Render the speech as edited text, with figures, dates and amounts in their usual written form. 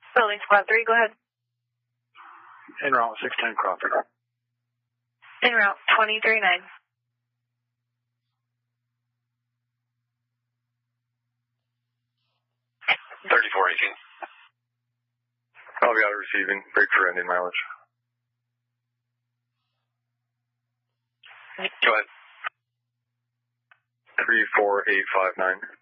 Building Squad 3, go ahead. En route 610 Crawford. En route 239. I'll be out of receiving. Break for ending mileage. Go ahead. 34859.